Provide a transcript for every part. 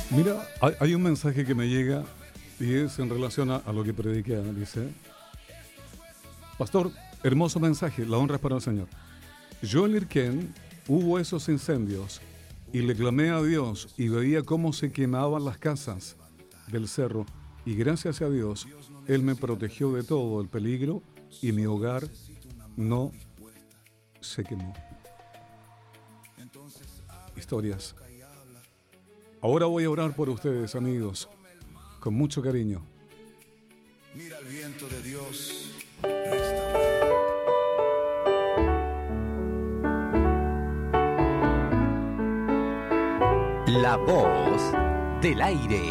Mira, hay un mensaje que me llega y es en relación a lo que prediqué. Dice: Pastor, hermoso mensaje, la honra es para el Señor. Yo en Lirquén hubo esos incendios y le clamé a Dios y veía cómo se quemaban las casas del cerro, y gracias a Dios Él me protegió de todo el peligro y mi hogar no se quemó. Historias. Ahora voy a orar por ustedes, amigos, con mucho cariño. Mira el viento de Dios. La voz del aire.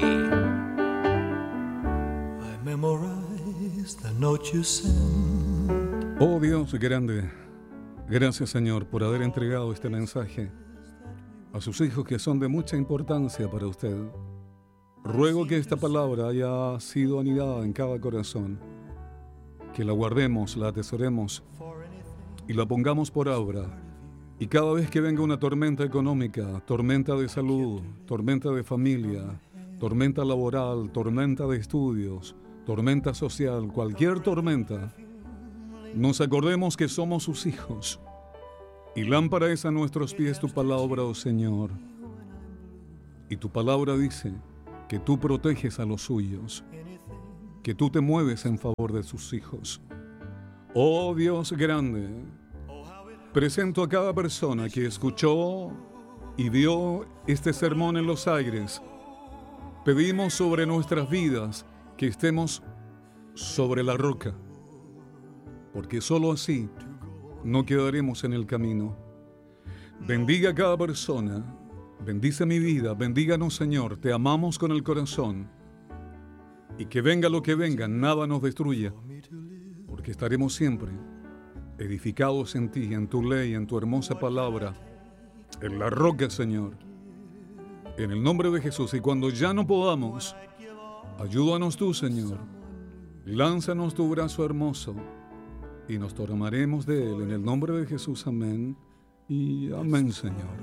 I memorize the note you sent. Oh Dios grande, gracias Señor por haber entregado este mensaje a sus hijos que son de mucha importancia para usted. Ruego que esta palabra haya sido anidada en cada corazón, que la guardemos, la atesoremos y la pongamos por obra. Y cada vez que venga una tormenta económica, tormenta de salud, tormenta de familia, tormenta laboral, tormenta de estudios, tormenta social, cualquier tormenta, nos acordemos que somos sus hijos. Y lámpara es a nuestros pies tu palabra, oh Señor. Y tu palabra dice que tú proteges a los suyos, que tú te mueves en favor de sus hijos. Oh Dios grande, presento a cada persona que escuchó y vio este sermón en los aires. Pedimos sobre nuestras vidas que estemos sobre la roca, porque solo así no quedaremos en el camino. Bendiga a cada persona, bendice mi vida, bendíganos Señor, te amamos con el corazón. Y que venga lo que venga, nada nos destruya, porque estaremos siempre edificados en ti, en tu ley, en tu hermosa palabra, en la roca, Señor, en el nombre de Jesús. Y cuando ya no podamos, ayúdanos tú, Señor, lánzanos tu brazo hermoso y nos tomaremos de él, en el nombre de Jesús. Amén y amén, Señor.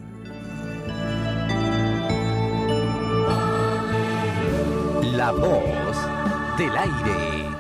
La voz del aire.